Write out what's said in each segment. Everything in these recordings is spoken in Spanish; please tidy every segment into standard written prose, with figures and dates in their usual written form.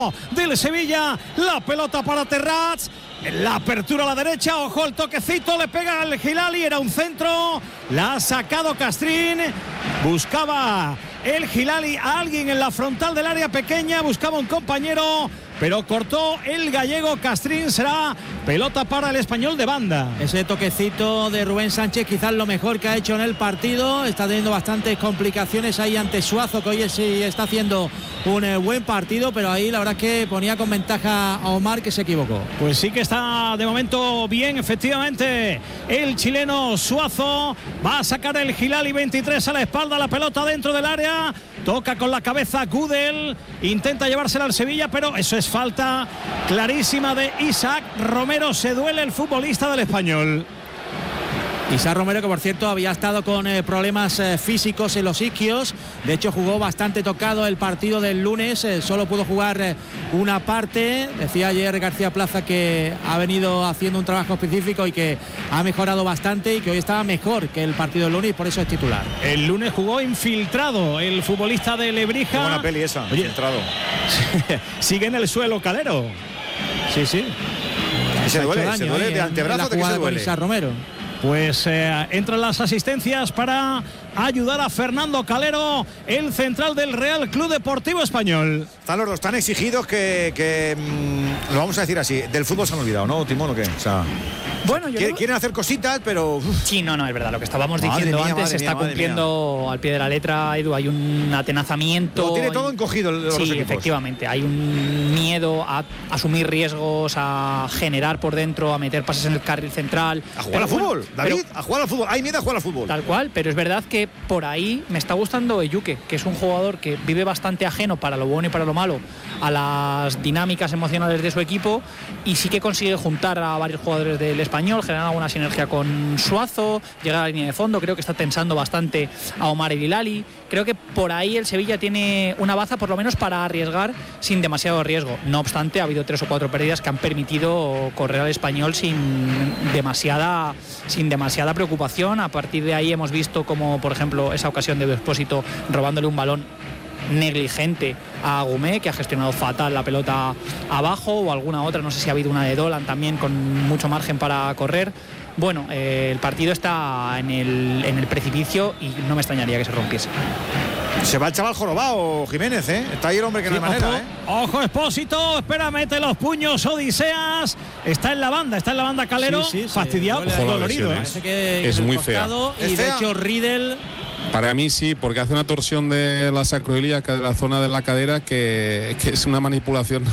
del Sevilla, la pelota para Terrats, la apertura a la derecha, ojo el toquecito, le pega al Hilali, era un centro, la ha sacado Castrín, buscaba el Hilali a alguien en la frontal del área pequeña, buscaba un compañero, pero cortó el gallego Castrín. Será pelota para el Español de banda. Ese toquecito de Rubén Sánchez quizás lo mejor que ha hecho en el partido. Está teniendo bastantes complicaciones ahí ante Suazo, que hoy sí está haciendo un buen partido, pero ahí la verdad es que ponía con ventaja a Omar, que se equivocó. Pues sí que está de momento bien, efectivamente, el chileno Suazo. Va a sacar el Hilali, 23 a la espalda, la pelota dentro del área, toca con la cabeza Gudel, intenta llevársela al Sevilla, pero eso es falta clarísima de Isaac Romero. Se duele el futbolista del Español. Isaac Romero, que por cierto había estado con problemas físicos en los isquios. De hecho jugó bastante tocado el partido del lunes, solo pudo jugar una parte. Decía ayer García Plaza que ha venido haciendo un trabajo específico y que ha mejorado bastante y que hoy estaba mejor que el partido del lunes y por eso es titular. El lunes jugó infiltrado el futbolista de Lebrija. Qué buena peli esa. Oye, infiltrado. Sigue en el suelo Calero. Sí. Se duele de antebrazo, de que se duele. Isaac Romero. Pues entran las asistencias para ayudar a Fernando Calero, el central del Real Club Deportivo Español. Están los dos tan exigidos que lo vamos a decir así, del fútbol se han olvidado, ¿no, Timón, o qué? O sea, bueno, quieren hacer cositas, pero... Sí, no, es verdad. Lo que estábamos diciendo antes se está cumpliendo al pie de la letra, Edu. Hay un atenazamiento. Lo tiene todo encogido los sí, equipos. Efectivamente. Hay un miedo a asumir riesgos, a generar por dentro, a meter pases en el carril central. A jugar al fútbol, David, a jugar al fútbol. Hay miedo a jugar al fútbol. Tal cual, pero es verdad que por ahí me está gustando Eyuke, que es un jugador que vive bastante ajeno, para lo bueno y para lo malo, a las dinámicas emocionales de su equipo, y sí que consigue juntar a varios jugadores del Español, generar alguna sinergia con Suazo, llegar a la línea de fondo. Creo que está tensando bastante a Omar el Hilali. Creo que por ahí el Sevilla tiene una baza, por lo menos para arriesgar sin demasiado riesgo. No obstante, ha habido 3 o 4 pérdidas que han permitido correr al Español sin demasiada preocupación. A partir de ahí hemos visto como, por ejemplo, esa ocasión de Expósito robándole un balón negligente a Agumé, que ha gestionado fatal la pelota abajo, o alguna otra, no sé si ha habido una de Dolan también con mucho margen para correr. Bueno, el partido está en el precipicio y no me extrañaría que se rompiese. Se va el chaval jorobado, Jiménez, ¿eh? Está ahí el hombre que no hay manera, ¿eh? Ojo, Expósito, espera, mete los puños, Odiseas. Está en la banda Calero, fastidiado, dolorido. Es muy fea. Y de hecho Riedel... Para mí sí, porque hace una torsión de la sacroiliaca, de la zona de la cadera, que es una manipulación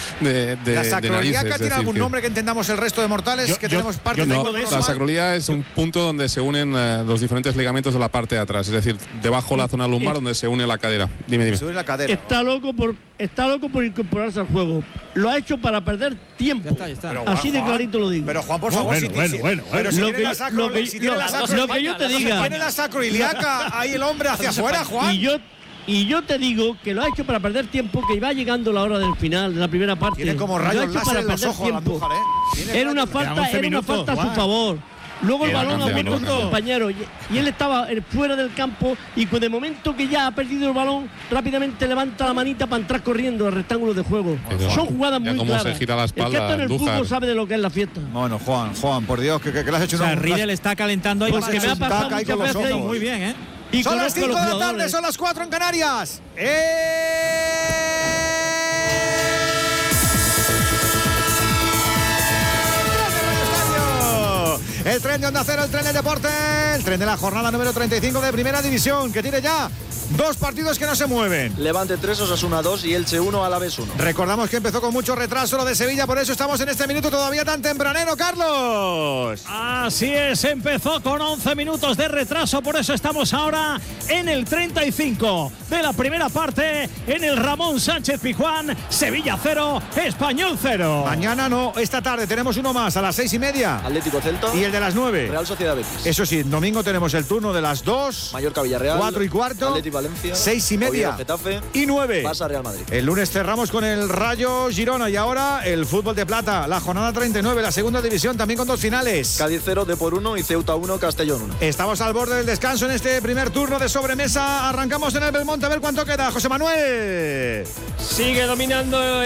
de ¿La sacroiliaca narices, tiene algún nombre que entendamos el resto de mortales? Tenemos parte de eso. La sacroilía es un punto donde se unen los diferentes ligamentos de la parte de atrás, es decir, debajo de la zona lumbar donde se une la cadera. Dime. Se une la cadera. Está loco por incorporarse al juego. Lo ha hecho para perder tiempo. Ya está. Pero, así de clarito lo digo. Pero Juan, por favor, bueno. Si tiene la sacroiliaca, ahí el hombre hacia afuera, Juan. Y yo te digo que lo ha hecho para perder tiempo, que iba llegando la hora del final, de la primera parte. Tiene como rayos láser en los ojos la Andújar, ¿eh? Era una falta a su favor. Luego el balón ha vuelto a su compañero y él estaba fuera del campo, y de momento que ya ha perdido el balón, rápidamente levanta la manita para entrar corriendo al rectángulo de juego. Son jugadas muy claras. Se gira la espalda, el que está en el fútbol sabe de lo que es la fiesta. Bueno, Juan, por Dios, que le has hecho una... Riedel está calentando ahí, porque me ha pasado muchas veces. Muy bien, ¿eh? Y son las 5 de la tarde, son las 4 en Canarias. El tren de Onda Cero, el tren del deporte, el tren de la jornada número 35 de Primera División, que tiene ya 2 partidos que no se mueven. Levante 3, Osasuna 2 y Elche 1, Alavés 1. Recordamos que empezó con mucho retraso lo de Sevilla, por eso estamos en este minuto todavía tan tempranero, Carlos. Así es, empezó con 11 minutos de retraso, por eso estamos ahora en el 35 de la primera parte, en el Ramón Sánchez Pizjuán. Sevilla 0, Español 0. Mañana no, esta tarde tenemos uno más a las 6:30. Atlético Celta. Y el de las 9. Real Sociedad Betis. Eso sí, domingo tenemos el turno de las 2. Mallorca Villarreal. 4:15. Atlético Valencia. 6:30. Getafe. Y 9. Pasa Real Madrid. El lunes cerramos con el Rayo Girona y ahora el fútbol de plata. La jornada 39, la segunda división, también con 2 finales. Cádiz 0, Depor 1 y Ceuta 1, Castellón 1. Estamos al borde del descanso en este primer turno de sobremesa. Arrancamos en el Belmonte a ver cuánto queda. José Manuel. Sigue dominando